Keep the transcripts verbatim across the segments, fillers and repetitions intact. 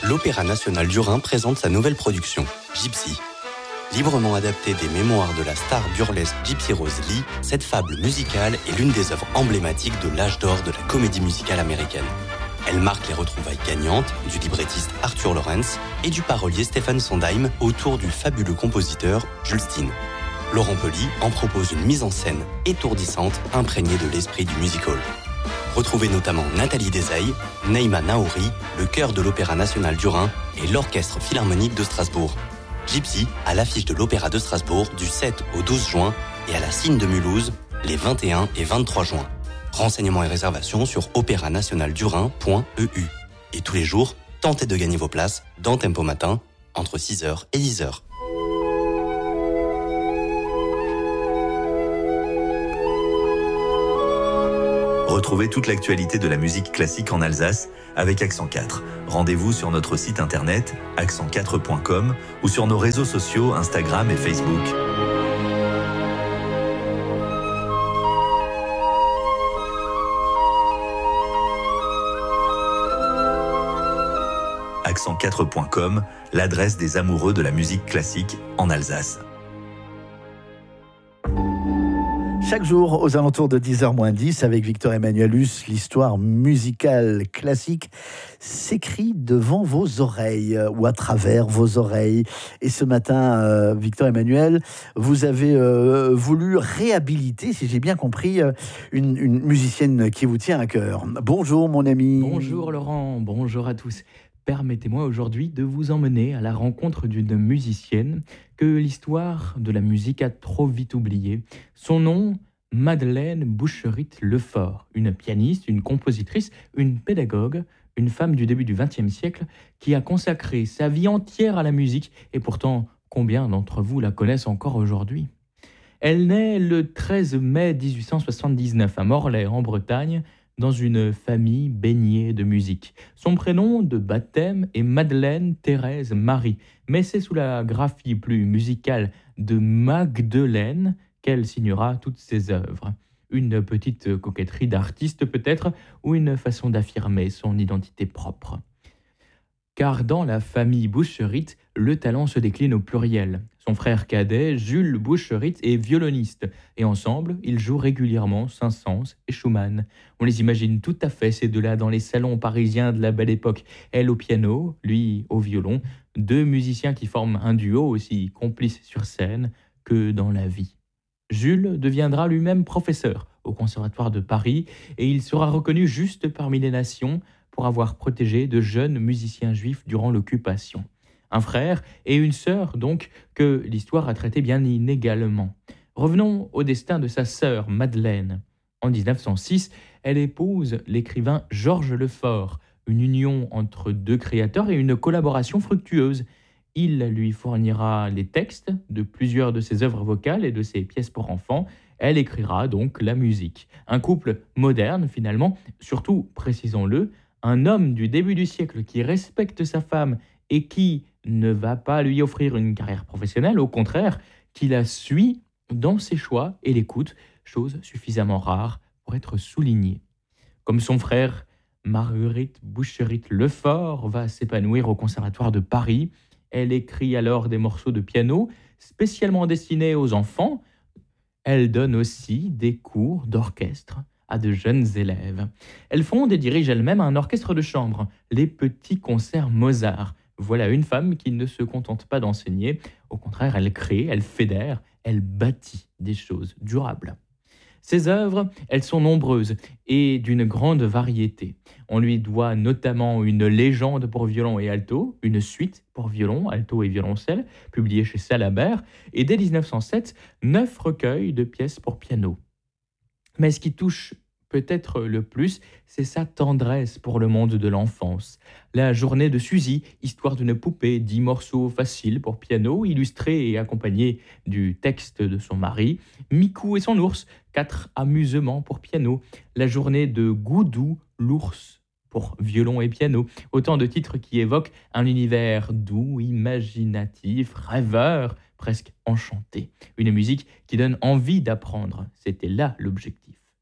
l'Opéra national du Rhin présente sa nouvelle production, Gypsy. Librement adaptée des mémoires de la star burlesque Gypsy Rose Lee, cette fable musicale est l'une des œuvres emblématiques de l'âge d'or de la comédie musicale américaine. Elle marque les retrouvailles gagnantes du librettiste Arthur Lawrence et du parolier Stephen Sondheim autour du fabuleux compositeur Jules Steen. Laurent Pely en propose une mise en scène étourdissante, imprégnée de l'esprit du musical. Retrouvez notamment Nathalie Desailles, Neima Naouri, le chœur de l'Opéra national du Rhin et l'Orchestre philharmonique de Strasbourg. Gypsy à l'affiche de l'Opéra de Strasbourg du sept au douze juin et à la Cine de Mulhouse les vingt et un et vingt-trois juin. Renseignements et réservations sur opéra national du rhin point e u. Et tous les jours, tentez de gagner vos places dans Tempo Matin entre six heures et dix heures. Retrouvez toute l'actualité de la musique classique en Alsace avec Accent quatre. Rendez-vous sur notre site internet accent quatre point com ou sur nos réseaux sociaux Instagram et Facebook. accent quatre point com, l'adresse des amoureux de la musique classique en Alsace. Chaque jour, aux alentours de dix heures moins dix, avec Victor Emmanuelus, l'histoire musicale classique s'écrit devant vos oreilles euh, ou à travers vos oreilles. Et ce matin, euh, Victor Emmanuel, vous avez euh, voulu réhabiliter, si j'ai bien compris, euh, une, une musicienne qui vous tient à cœur. Bonjour mon ami. Bonjour Laurent, bonjour à tous. Permettez-moi aujourd'hui de vous emmener à la rencontre d'une musicienne que l'histoire de la musique a trop vite oubliée. Son nom, Madeleine Boucherit-Lefort, une pianiste, une compositrice, une pédagogue, une femme du début du vingtième siècle qui a consacré sa vie entière à la musique et pourtant, combien d'entre vous la connaissent encore aujourd'hui ? Elle naît le treize mai dix-huit cent soixante-dix-neuf à Morlaix, en Bretagne, dans une famille baignée de musique. Son prénom de baptême est Madeleine Thérèse Marie, mais c'est sous la graphie plus musicale de Magdeleine qu'elle signera toutes ses œuvres. Une petite coquetterie d'artiste peut-être, ou une façon d'affirmer son identité propre. Car dans la famille Boucherit, le talent se décline au pluriel. Son frère cadet, Jules Boucherit, est violoniste, et ensemble, ils jouent régulièrement Saint-Saëns et Schumann. On les imagine tout à fait, ces deux-là, dans les salons parisiens de la Belle Époque. Elle au piano, lui au violon, deux musiciens qui forment un duo aussi complice sur scène que dans la vie. Jules deviendra lui-même professeur au Conservatoire de Paris, et il sera reconnu juste parmi les nations pour avoir protégé de jeunes musiciens juifs durant l'occupation. Un frère et une sœur, donc, que l'histoire a traité bien inégalement. Revenons au destin de sa sœur, Madeleine. En dix-neuf cent six, elle épouse l'écrivain Georges Lefort, une union entre deux créateurs et une collaboration fructueuse. Il lui fournira les textes de plusieurs de ses œuvres vocales et de ses pièces pour enfants. Elle écrira donc la musique. Un couple moderne, finalement, surtout, précisons-le, un homme du début du siècle qui respecte sa femme et qui ne va pas lui offrir une carrière professionnelle, au contraire, qui la suit dans ses choix et l'écoute, chose suffisamment rare pour être soulignée. Comme son frère, Marguerite Boucherit-Lefort va s'épanouir au Conservatoire de Paris. Elle écrit alors des morceaux de piano spécialement destinés aux enfants. Elle donne aussi des cours d'orchestre à de jeunes élèves. Elle fonde et dirige elle-même un orchestre de chambre, les Petits Concerts Mozart. Voilà une femme qui ne se contente pas d'enseigner, au contraire, elle crée, elle fédère, elle bâtit des choses durables. Ses œuvres, elles sont nombreuses et d'une grande variété. On lui doit notamment une légende pour violon et alto, une suite pour violon, alto et violoncelle, publiée chez Salabert, et dès dix-neuf cent sept, neuf recueils de pièces pour piano. Mais ce qui touche peut-être le plus, c'est sa tendresse pour le monde de l'enfance. La journée de Suzy, histoire d'une poupée, dix morceaux faciles pour piano, illustrés et accompagnés du texte de son mari. Mikou et son ours, quatre amusements pour piano. La journée de Goudou, l'ours, pour violon et piano. Autant de titres qui évoquent un univers doux, imaginatif, rêveur, presque enchanté. Une musique qui donne envie d'apprendre. C'était là l'objectif.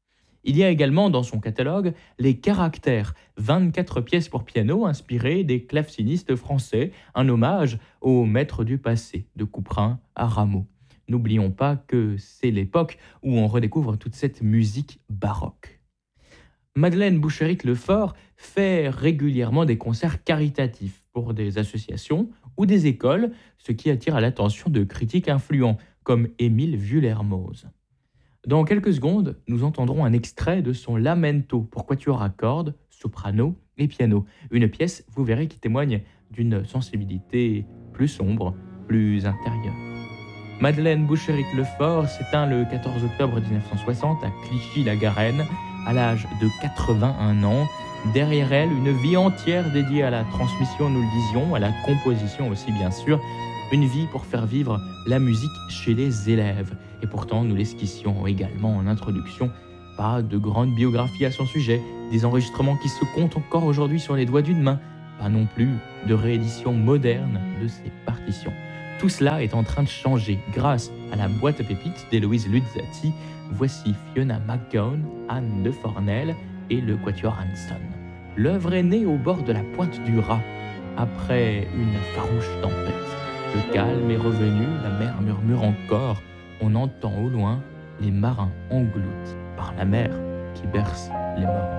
Il y a également dans son catalogue les Caractères, vingt-quatre pièces pour piano inspirées des clavecinistes français, un hommage au maître du passé, de Couperin à Rameau. N'oublions pas que c'est l'époque où on redécouvre toute cette musique baroque. Madeleine Boucherit-Lefort fait régulièrement des concerts caritatifs pour des associations ou des écoles, ce qui attire l'attention de critiques influents comme Émile Vuillermoz. Dans quelques secondes, nous entendrons un extrait de son Lamento pour quatuor à cordes, soprano et piano. Une pièce, vous verrez, qui témoigne d'une sensibilité plus sombre, plus intérieure. Madeleine Boucherit-Lefort s'éteint le quatorze octobre dix-neuf cent soixante à Clichy-la-Garenne, à l'âge de quatre-vingt-un ans. Derrière elle, une vie entière dédiée à la transmission, nous le disions, à la composition aussi bien sûr, une vie pour faire vivre la musique chez les élèves. Et pourtant, nous l'esquissions également en introduction, pas de grande biographie à son sujet, des enregistrements qui se comptent encore aujourd'hui sur les doigts d'une main, pas non plus de réédition moderne de ses partitions. Tout cela est en train de changer grâce à la boîte à pépites d'Héloïse Luzzati. Voici Fiona McGowan, Anne de Fornel et le quatuor Hanson. L'œuvre est née au bord de la pointe du Raz, après une farouche tempête. Le calme est revenu, la mer murmure encore. On entend au loin les marins engloutis par la mer qui berce les morts.